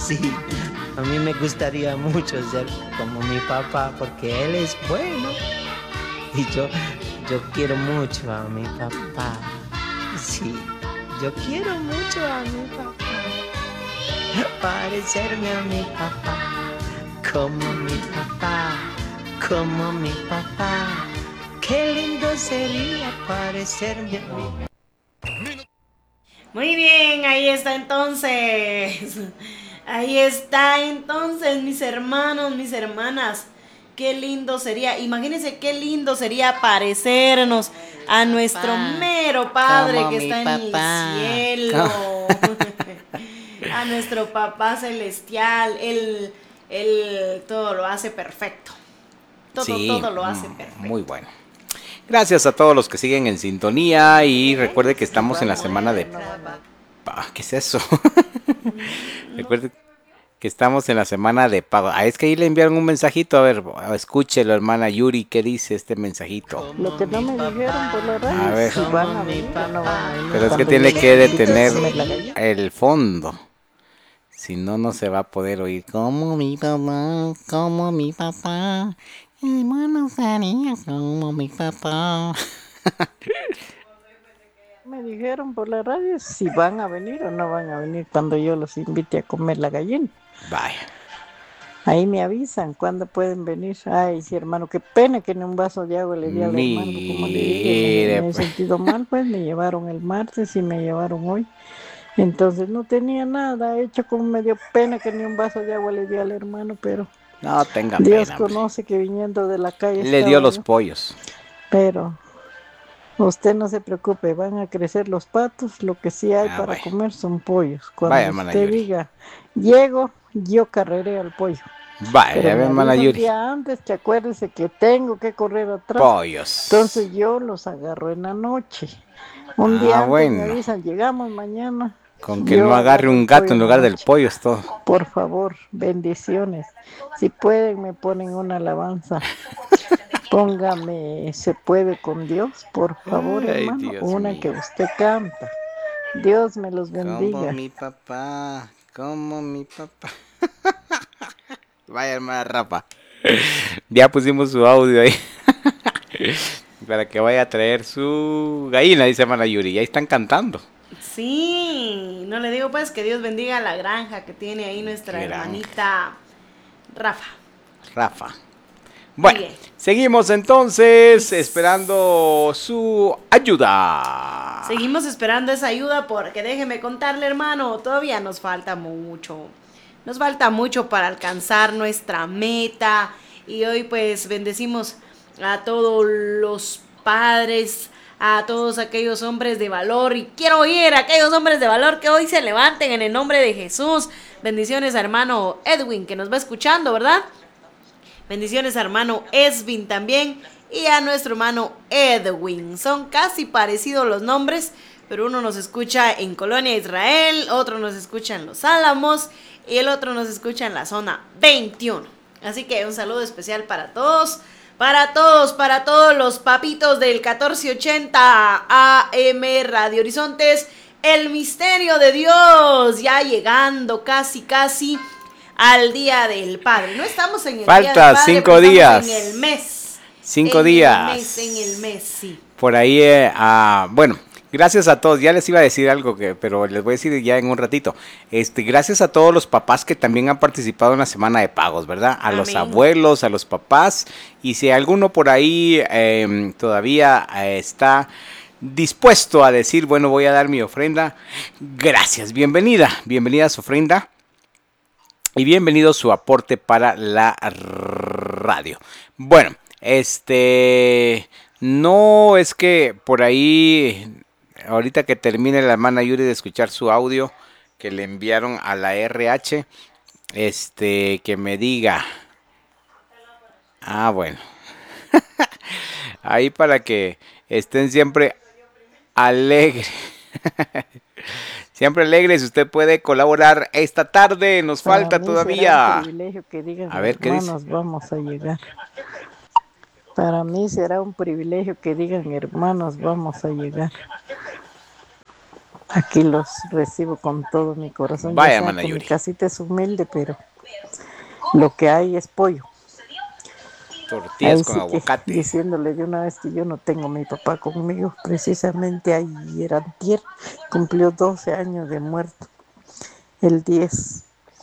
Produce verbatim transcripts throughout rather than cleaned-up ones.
Sí, a mí me gustaría mucho ser como mi papá porque él es bueno. Y yo, yo quiero mucho a mi papá. Sí, yo quiero mucho a mi papá. Parecerme a mi papá. Como mi papá, como mi papá. Qué lindo sería parecerme a mi papá. Muy bien, ahí está entonces. Ahí está entonces, mis hermanos, mis hermanas. Qué lindo sería, imagínense qué lindo sería parecernos a nuestro Papá, mero Padre como que mi está en el papá. cielo. A nuestro Papá celestial. Él, él todo lo hace perfecto. Todo, Sí, todo lo hace mm, muy perfecto. bueno. Gracias a todos los que siguen en sintonía y recuerde que Si estamos en van la a semana venir de... o no van a. Ah, ¿qué es eso? Mm, No. Recuerde que estamos en la semana de pago. Ah, es que ahí le enviaron un mensajito. A ver, escúchelo, hermana Yuri, ¿qué dice este mensajito? Lo Como que no mi me dijeron por la papá, A radio es ver, si como van a mi venir o no van a papá. venir pero es que cuando yo tiene los que invite a detener comer la gallina. el fondo. Si no, no se va a poder oír. Como mi papá, como mi papá. Hermano sería como mi papá. Me dijeron por la radio si van a venir o no van a venir cuando yo los invite a comer la gallina. Vaya. Ahí me avisan cuándo pueden venir. Ay, sí, hermano, qué pena que ni un vaso de agua le di al hermano. Como le dije, me, Mire, me he pues. sentido mal, pues me llevaron el martes y me llevaron hoy. Entonces no tenía nada hecho, como me dio pena que ni un vaso de agua le di al hermano, pero No tenga Dios pena, hombre. conoce que viniendo de la calle Le dio estaba los yo. pollos. Pero usted no se preocupe, van a crecer los patos, lo que sí hay Ah, para vaya. comer son pollos. Vaya, Cuando hermana usted Yuri. diga, llego, yo carreré al pollo. Vaya, Pero ya ve, me hermana avisa un Yuri. día antes que acuérdese que tengo que correr atrás. Pollos. Entonces yo los agarro en la noche. Un día Ah, antes me bueno. avisan, llegamos mañana. Con que no Yo agarre agarro el un gato pollo en en la lugar del noche. pollo es todo. Por favor, bendiciones. Si pueden, me ponen una alabanza. Póngame, se puede con Dios, por favor, Ay, hermano. Dios Una que mío. usted canta. Dios me los Como bendiga. mi papá, como mi papá. Vaya, hermana Rafa. Ya pusimos su audio ahí. Para que vaya a traer su gallina, dice hermana Yuri. Ya están cantando. Sí, no le digo pues que Dios bendiga la granja que tiene ahí nuestra Gran hermanita Rafa. Rafa. Muy Bueno, bien. seguimos Y entonces s- esperando su ayuda. seguimos esperando esa ayuda porque déjeme contarle, hermano, todavía nos falta mucho. Nos falta mucho para alcanzar nuestra meta. Y hoy pues bendecimos a todos los padres, a todos aquellos hombres de valor. Y quiero oír a aquellos hombres de valor que hoy se levanten en el nombre de Jesús. Bendiciones a hermano Edwin que nos va escuchando, ¿verdad? Bendiciones a hermano Esvin también y a nuestro hermano Edwin. Son casi parecidos los nombres, pero uno nos escucha en Colonia Israel, otro nos escucha en Los Álamos y el otro nos escucha en la zona veintiuno. Así que un saludo especial para todos, para todos, para todos los papitos del catorce ochenta A M Radio Horizontes. El misterio de Dios, ya llegando casi, casi al Día del Padre. No estamos en el Día del Falta Padre, pero cinco estamos en el días. mes. Cinco En el mes, en el días. mes, sí. Por ahí, eh, ah, bueno, gracias a todos. Ya les iba a decir algo, que, pero les voy a decir ya en un ratito. Este, gracias a todos los papás que también han participado en la semana de pagos, ¿verdad? A los Amén. abuelos, a los papás. Y si alguno por ahí eh, todavía eh, está dispuesto a decir, bueno, voy a dar mi ofrenda, gracias, bienvenida, bienvenida a su ofrenda. Y bienvenido su aporte para la radio. Bueno, este, no es que por ahí, ahorita que termine la hermana Yuri de escuchar su audio que le enviaron a la R H, este, que me diga. Ah, bueno. Ahí para que estén siempre alegres. Siempre alegres, usted puede colaborar esta tarde, nos Para falta mí será un todavía. privilegio que digan, A ver qué dice. hermanos, vamos a llegar. Para mí será un privilegio que digan, hermanos, vamos a llegar. Aquí los recibo con todo mi corazón. Vaya, Ya sea hermana que mi Yuri. casita es humilde, pero lo que hay es pollo. Tortillas Ahí con sí que aguacate. diciéndole de una vez que yo no tengo a mi papá conmigo, precisamente ayer antier cumplió doce años de muerto, el diez.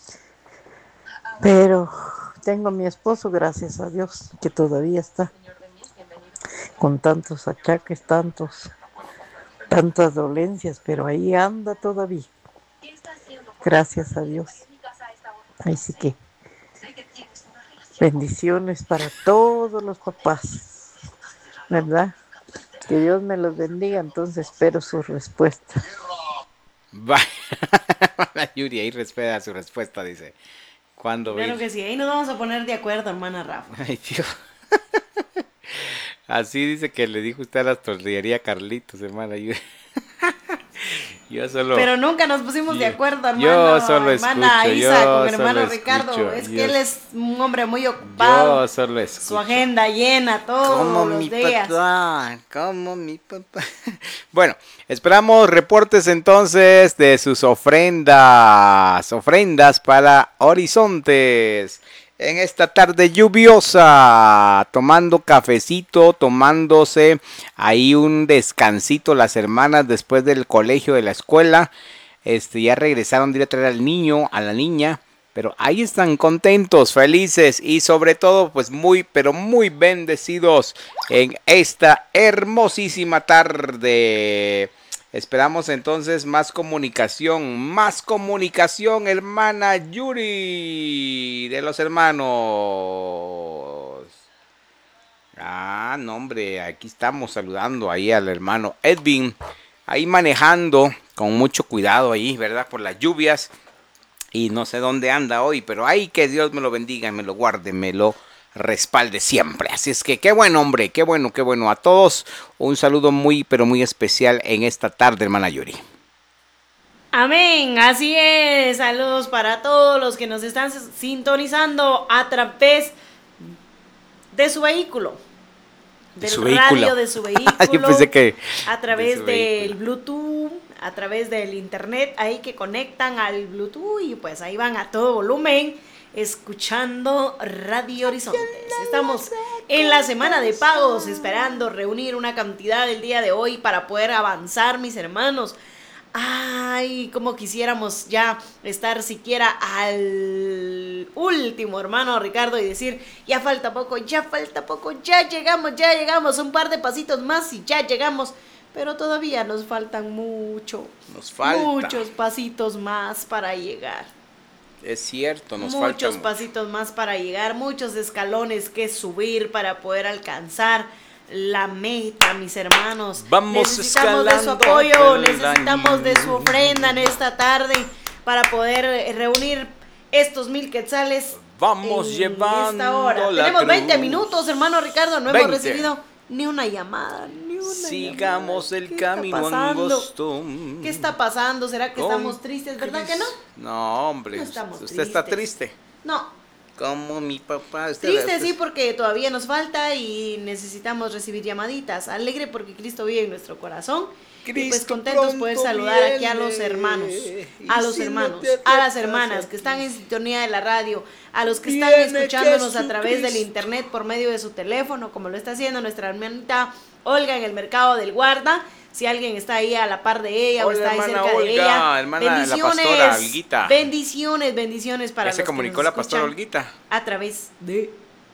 Pero tengo a mi esposo, gracias a Dios, que todavía está con tantos achaques, tantos, tantas dolencias, pero ahí anda todavía. Gracias a Dios. Ahí sí que bendiciones para todos los papás, ¿verdad? Que Dios me los bendiga, entonces espero su respuesta. Vaya, hermana Yuri, ahí respeta su respuesta, dice. ¿Cuándo Claro ir? que sí, ahí nos vamos a poner de acuerdo, hermana Rafa. Ay, Dios. Así dice que le dijo usted a la tortillería Carlitos, hermana Yuri. Yo solo... Pero nunca nos pusimos de yo- acuerdo, yo hermano, solo hermana escucho, Isa, yo con hermano solo Ricardo. escucho, Es que yo- él es un hombre muy ocupado. Yo solo escucho. Su agenda llena todos Como los mi días. papá, como mi papá. Bueno, esperamos reportes entonces de sus ofrendas, ofrendas para Horizontes. En esta tarde lluviosa, tomando cafecito, tomándose ahí un descansito las hermanas después del colegio, de la escuela. Este, ya regresaron de ir a traer al niño, a la niña. Pero ahí están contentos, felices y sobre todo pues muy pero muy bendecidos en esta hermosísima tarde. Esperamos entonces más comunicación, más comunicación, hermana Yuri de los hermanos. Ah, no hombre, aquí estamos saludando ahí al hermano Edwin, ahí manejando con mucho cuidado ahí, ¿verdad? Por las lluvias. Y no sé dónde anda hoy, pero ay, que Dios me lo bendiga, me lo guarde, me lo respalde siempre. Así es que qué buen hombre, qué bueno, qué bueno. A todos un saludo muy, pero muy especial en esta tarde, hermana Yuri. Amén, así es. Saludos para todos los que nos están sintonizando a través de su vehículo. De Del su radio vehículo. de su vehículo. Yo pensé que a través de su del vehículo. Bluetooth, a través del internet, ahí que conectan al Bluetooth y pues ahí van a todo volumen escuchando Radio Horizontes. Estamos en la semana de pagos, esperando reunir una cantidad el día de hoy para poder avanzar, mis hermanos. Ay, como quisiéramos ya estar siquiera al último, hermano Ricardo, y decir, ya falta poco, ya falta poco, ya llegamos, ya llegamos, un par de pasitos más y ya llegamos. Pero todavía nos faltan mucho, Nos falta. muchos pasitos más para llegar. Es cierto, nos muchos falta. pasitos más para llegar, muchos escalones que subir para poder alcanzar la meta, mis hermanos. Vamos necesitamos de su escalando apoyo, peldaños. necesitamos de su ofrenda en esta tarde para poder eh, reunir estos mil quetzales. Vamos en llevando esta hora. la Tenemos veinte cruz. minutos, hermano Ricardo, no hemos veinte. recibido ni una llamada, ni una Sigamos llamada. el ¿Qué está camino pasando? angosto. ¿Qué está pasando? ¿Será que Con estamos tristes? ¿Verdad que no? No, hombre, No estamos usted está tristes. triste. No. Como mi papá. Usted Triste usted- sí, porque todavía nos falta y necesitamos recibir llamaditas. Alegre porque Cristo vive en nuestro corazón. Y pues Cristo contentos poder pronto saludar aquí a los viene, hermanos, y a los si no hermanos, te a las acercas hermanas a que están en Cristo, sintonía de la radio, a los que están viene escuchándonos a través del Jesucristo. internet por medio de su teléfono, como lo está haciendo nuestra hermanita Olga en el mercado del Guarda. Si alguien está ahí a la par de ella Hola, o está ahí hermana cerca de Olga, ella, hermana, la bendiciones, pastora Olguita. bendiciones, bendiciones para Ya los se que comunicó nos la pastora escuchan Olguita. a través de,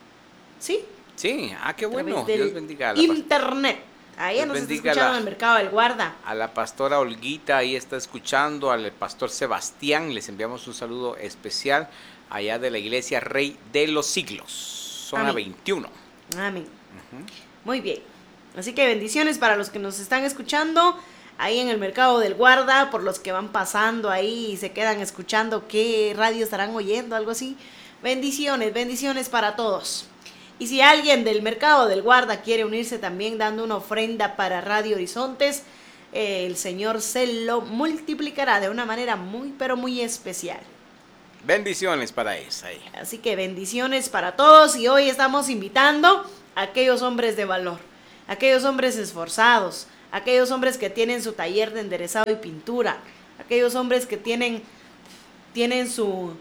sí, Sí, ah, qué a través bueno. del Dios bendiga a la, pas- internet. A ella Dios nos está bendiga escuchando la- en el mercado del Guarda. a la pastora Olguita. Ahí está escuchando al pastor Sebastián. Les enviamos un saludo especial allá de la iglesia Rey de los Siglos. Zona Amén. veintiuno. Amén. Muy bien. Así que bendiciones para los que nos están escuchando ahí en el mercado del Guarda, por los que van pasando ahí y se quedan escuchando qué radio estarán oyendo, algo así. Bendiciones, bendiciones para todos. Y si alguien del mercado del Guarda quiere unirse también dando una ofrenda para Radio Horizontes, eh, el Señor se lo multiplicará de una manera muy, pero muy especial. Bendiciones para esa ahí. Así que bendiciones para todos y hoy estamos invitando a aquellos hombres de valor, aquellos hombres esforzados, aquellos hombres que tienen su taller de enderezado y pintura, aquellos hombres que tienen, tienen su,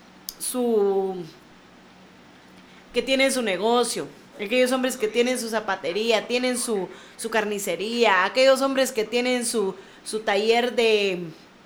su, que tienen su negocio, aquellos hombres que tienen su zapatería, tienen su, su carnicería, aquellos hombres que tienen su, su taller de,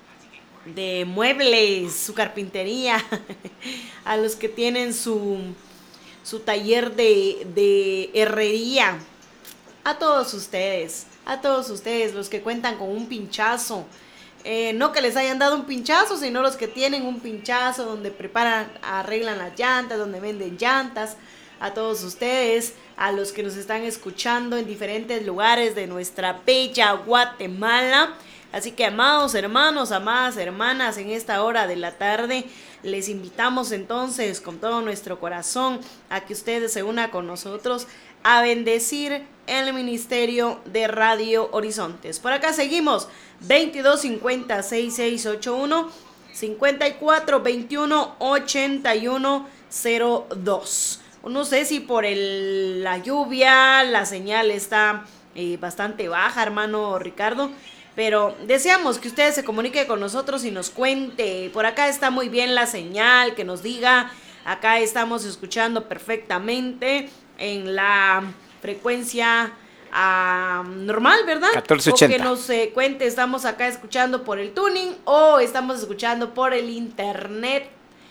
de muebles, su carpintería, a los que tienen su, su taller de, de herrería, a todos ustedes, a todos ustedes, los que cuentan con un pinchazo, eh, no que les hayan dado un pinchazo, sino los que tienen un pinchazo, donde preparan, arreglan las llantas, donde venden llantas, a todos ustedes, a los que nos están escuchando en diferentes lugares de nuestra bella Guatemala. Así que, amados hermanos, amadas hermanas, en esta hora de la tarde, les invitamos entonces con todo nuestro corazón a que ustedes se unan con nosotros a bendecir el ministerio de Radio Horizontes. Por acá seguimos, veintidós cincuenta, sesenta y seis ochenta y uno, cincuenta y cuatro veintiuno, ochenta y uno cero dos. No sé si por el, la lluvia la señal está eh, bastante baja, hermano Ricardo, pero deseamos que ustedes se comuniquen con nosotros y nos cuente. Por acá está muy bien la señal, que nos diga, acá estamos escuchando perfectamente en la frecuencia uh, normal, ¿verdad? catorce ochenta. O que nos eh, cuente, estamos acá escuchando por el tuning o estamos escuchando por el internet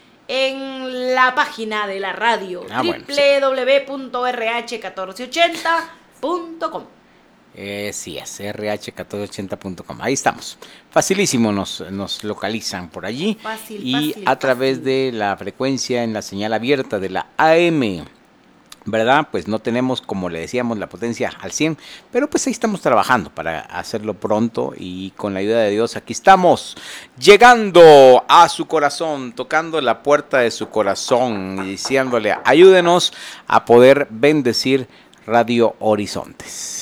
en la página de la radio, ah, bueno, doble u doble u doble u punto erre hache catorce ochenta punto com. Eh, sí, es erre hache catorce ochenta punto com. Ahí estamos. Facilísimo, nos, nos localizan por allí. Fácil, y fácil, a través fácil. de la frecuencia en la señal abierta de la A M, ¿verdad? Pues no tenemos, como le decíamos, la potencia al cien, pero pues ahí estamos trabajando para hacerlo pronto y con la ayuda de Dios aquí estamos, llegando a su corazón, tocando la puerta de su corazón y diciéndole, ayúdenos a poder bendecir Radio Horizontes.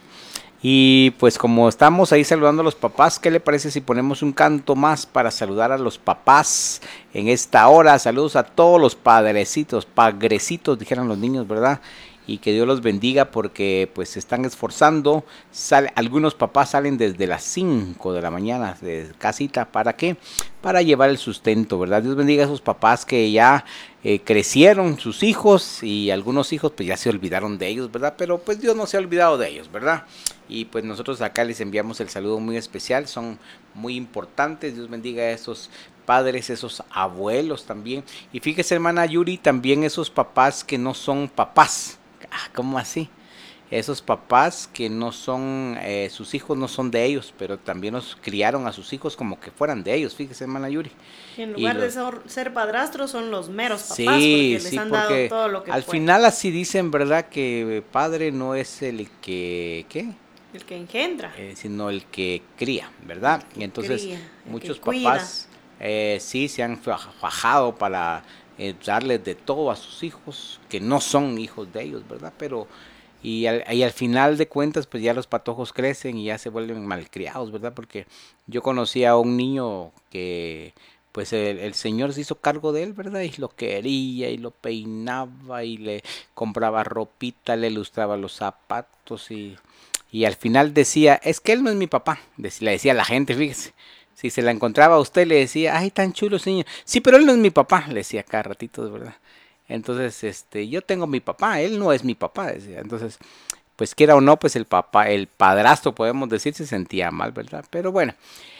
Y pues como estamos ahí saludando a los papás, ¿qué le parece si ponemos un canto más para saludar a los papás en esta hora? Saludos a todos los padrecitos, pagrecitos, dijeran los niños, ¿verdad? Y que Dios los bendiga porque pues se están esforzando. Sale, algunos papás salen desde las cinco de la mañana de casita. ¿Para qué? Para llevar el sustento, ¿verdad? Dios bendiga a esos papás que ya eh, crecieron sus hijos y algunos hijos pues ya se olvidaron de ellos, ¿verdad? Pero pues Dios no se ha olvidado de ellos, ¿verdad? Y pues nosotros acá les enviamos el saludo muy especial, son muy importantes. Dios bendiga a esos padres, esos abuelos también. Y fíjese, hermana Yuri, también esos papás que no son papás. Ah, ¿cómo así? Esos papás que no son, eh, sus hijos no son de ellos, pero también los criaron a sus hijos como que fueran de ellos, fíjese, hermana Yuri. En lugar los, de ser, ser padrastros son los meros papás, sí, porque les sí, han porque dado todo lo que al pueden. final así dicen, ¿verdad? Que padre no es el que, ¿qué? El que engendra. Eh, sino el que cría, ¿verdad? El que y entonces cría, el muchos que cuida. papás eh, sí se han fajado para eh, darles de todo a sus hijos, que no son hijos de ellos, ¿verdad? Pero y al, y al final de cuentas pues ya los patojos crecen y ya se vuelven malcriados, ¿verdad? Porque yo conocí a un niño que pues el, el señor se hizo cargo de él, ¿verdad? Y lo quería y lo peinaba y le compraba ropita, le ilustraba los zapatos y, y al final decía, es que él no es mi papá, le decía a la gente, fíjese. Si se la encontraba a usted le decía, ay, tan chulo ese niño. Sí, pero él no es mi papá, le decía cada ratito, de verdad. Entonces, este, yo tengo mi papá, él no es mi papá, decía. Entonces, pues quiera o no, pues el papá, el padrastro, podemos decir, se sentía mal, ¿verdad? Pero bueno.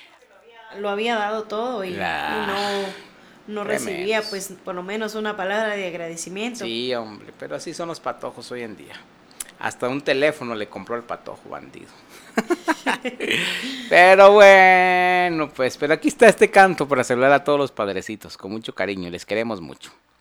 Lo había dado todo y, La... y no, no recibía, pues, por lo menos una palabra de agradecimiento. Sí, hombre, pero así son los patojos hoy en día. Hasta un teléfono le compró el patojo bandido. Pero bueno, pues, pero aquí está este canto para saludar a todos los padrecitos, con mucho cariño, les queremos mucho.